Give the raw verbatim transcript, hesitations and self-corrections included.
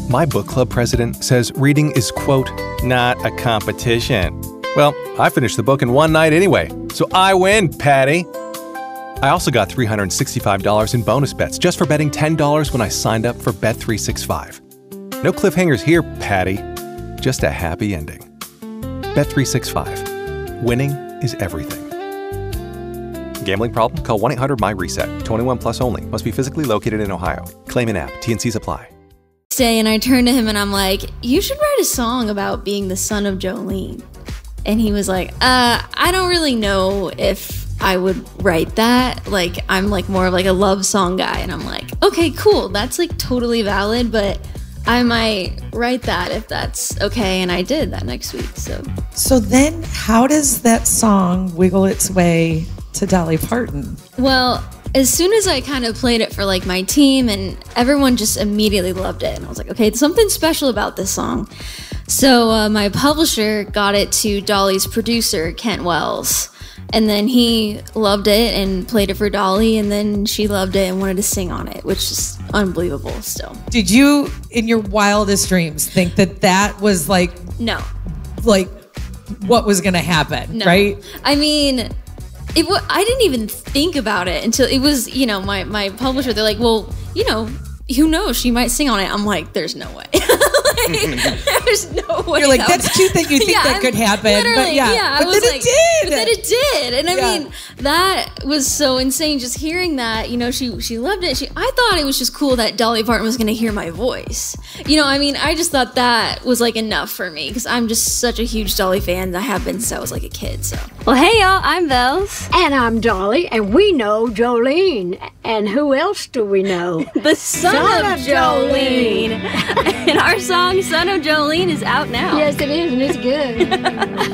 My book club president says reading is, quote, not a competition. Well, I finished the book in one night anyway, so I win, Patty. I also got three hundred sixty-five dollars in bonus bets just for betting ten dollars when I signed up for Bet three sixty-five. No cliffhangers here, Patty. Just a happy ending. Bet three sixty-five. Winning is everything. Gambling problem? Call one eight hundred my reset. twenty-one plus only. Must be physically located in Ohio. Claim in app. T and Cs apply. Day and I turned to him and I'm like, you should write a song about being the son of Jolene. And he was like, uh, I don't really know if I would write that. Like, I'm like more of like a love song guy. And I'm like, okay, cool. That's like totally valid, but I might write that if that's okay. And I did that next week. So, so then how does that song wiggle its way to Dolly Parton? Well, as soon as I kind of played it for like my team and everyone just immediately loved it. And I was like, okay, there's something special about this song. So uh, my publisher got it to Dolly's producer, Kent Wells. And then he loved it and played it for Dolly. And then she loved it and wanted to sing on it, which is unbelievable still. Did you, in your wildest dreams, think that that was like... No. Like what was going to happen, no. right? I mean... It w I didn't even think about it until it was, you know, my, my publisher. They're like, well, you know, who knows? She might sing on it. I'm like, there's no way. Like, there's no way. You're like, that's cute that you think yeah, that could happen. But yeah, yeah but I then was like, it did. But then it did. And I yeah. mean, that was so insane. Just hearing that, you know, she she loved it. She, I thought it was just cool that Dolly Parton was going to hear my voice. You know, I mean, I just thought that was like enough for me because I'm just such a huge Dolly fan. I have been since I was like a kid. So, well, hey y'all, I'm Bells. And I'm Dolly, and we know Jolene. And who else do we know? The son, son of, of Jolene. Jolene. And our song, Son of Jolene, is out now. Yes, it is, and it's good.